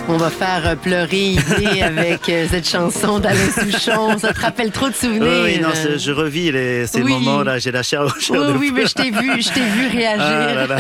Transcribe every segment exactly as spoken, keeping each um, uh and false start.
On va faire pleurer Idé avec cette chanson d'Alain Souchon. Ça te rappelle trop de souvenirs. Oui, non, je revis les, ces oui. moments-là. J'ai la chair au chair. Oui, oui, mais je t'ai vu, je t'ai vu réagir. Ah, là, là.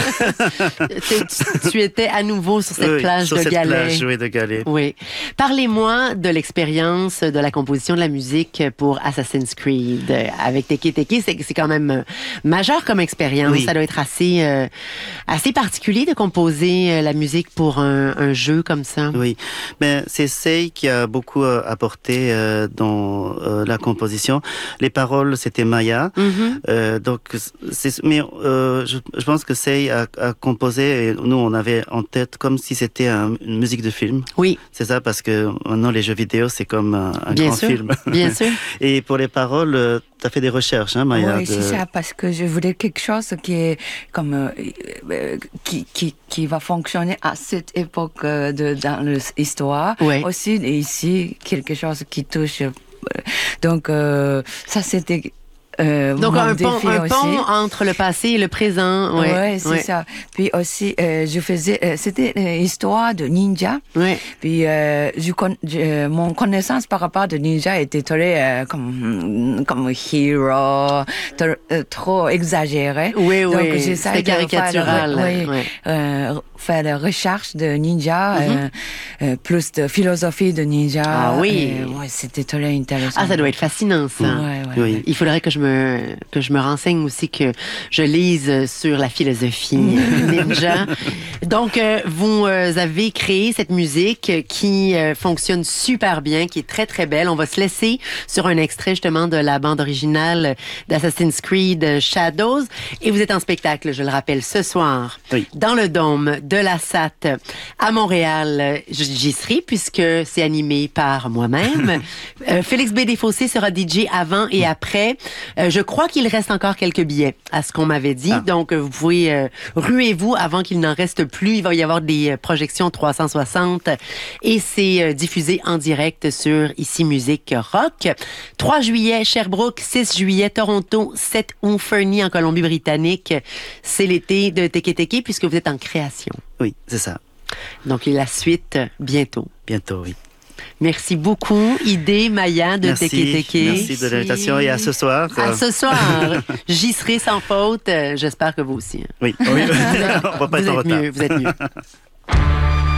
tu, tu étais à nouveau sur cette oui, plage sur de cette Galets. Plage, oui, de Galets. Oui. Parlez-moi de l'expérience de la composition de la musique pour Assassin's Creed avec Teke Teke. C'est, c'est quand même majeur comme expérience. Oui. Ça doit être assez, euh, assez particulier de composer la musique pour un, un jeu comme ça. Oui, mais c'est Sei qui a beaucoup euh, apporté euh, dans euh, la composition. Les paroles, c'était Maya. Mm-hmm. euh, donc, c'est, mais euh, je, je pense que Sei a, a composé, et nous, on avait en tête comme si c'était un, une musique de film. Oui. C'est ça, parce que maintenant, les jeux vidéo, c'est comme un, un Bien grand sûr. film. Bien sûr. Et pour les paroles, euh, tu as fait des recherches, hein, Maya? Oui, de... c'est ça, parce que je voulais quelque chose qui est comme euh, euh, qui, qui, qui va fonctionner à cette époque euh, de, dans l'histoire. Oui. Aussi, ici, quelque chose qui touche. Euh, donc, euh, ça, c'était... Euh, Donc un pont, un aussi. pont entre le passé et le présent. Oui, ouais, ouais, c'est ouais. ça. Puis aussi, euh, je faisais, euh, c'était l'histoire de ninja. Ouais. Puis euh, je, je, mon connaissance par rapport à ninja était très euh, comme comme hero, trop, euh, trop exagéré. Oui, donc, oui. C'était caricatural. Faire, oui, ouais. euh, faire la recherche de ninja, mm-hmm. euh, euh, plus de philosophie de ninja. Ah oui. Euh, ouais, c'était très intéressant. Ah, ça doit être fascinant, ça. Ouais, ouais, oui. ouais. Il faudrait que je me que je me renseigne aussi, que je lise sur la philosophie ninja. Donc, euh, vous euh, avez créé cette musique qui euh, fonctionne super bien, qui est très, très belle. On va se laisser sur un extrait, justement, de la bande originale d'Assassin's Creed Shadows. Et vous êtes en spectacle, je le rappelle, ce soir, oui. dans le Dôme de la S A T à Montréal. J'y serai, puisque c'est animé par moi-même. euh, Félix B. Desfossés sera D J avant et après. Euh, je crois qu'il reste encore quelques billets, à ce qu'on m'avait dit. Ah. Donc, vous pouvez euh, ruez-vous avant qu'il n'en reste plus. Il va y avoir des projections trois cent soixante et c'est euh, diffusé en direct sur Ici Musique Rock. trois juillet, Sherbrooke. six juillet, Toronto. sept août, Fernie, en Colombie-Britannique. C'est l'été de Teke Teke, puisque vous êtes en création. Oui, c'est ça. Donc, et la suite, bientôt. Bientôt, oui. Merci beaucoup, Idé, Maya de merci, Teke Teke. Merci de l'invitation et à ce soir. À ce soir. J'y serai sans faute. J'espère que vous aussi. Oui, oui. On va pas vous être en êtes retard. mieux, vous êtes mieux.